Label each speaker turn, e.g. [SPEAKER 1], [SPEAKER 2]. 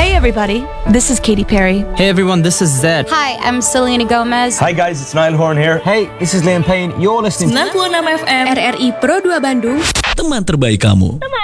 [SPEAKER 1] Hey everybody, this is Katy Perry.
[SPEAKER 2] Hey everyone, this is Zed.
[SPEAKER 3] Hi, I'm Selena Gomez.
[SPEAKER 4] Hi guys, it's Niall Horn here.
[SPEAKER 5] Hey, this is Liam Payne. You're listening to
[SPEAKER 6] 96 FM
[SPEAKER 1] RRI Pro 2 Bandung.
[SPEAKER 6] Teman terbaik kamu.